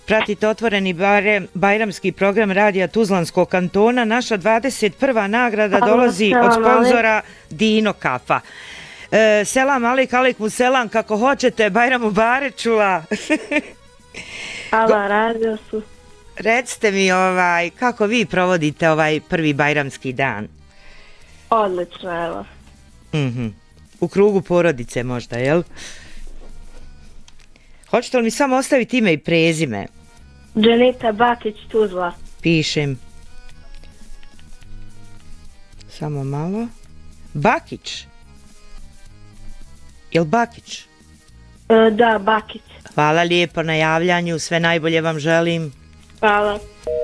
Pratite otvoreni bajramski program Radija Tuzlanskog kantona. Naša 21. nagrada dolazi od sponzora Dino Kafa. Selam alik, alikum selam, kako hoćete, Bajram Mubarek čula. Allah radio su. Recite mi kako vi provodite ovaj prvi bajramski dan? Odlično, evo. U krugu porodice možda, jel? Hoćete li mi samo ostaviti ime i prezime? Dženita Bakić, Tuzla. Pišem. Samo malo. Bakić? Jel Bakić? Da, Bakić. Hvala lijepo na javljanju, sve najbolje vam želim. Hvala.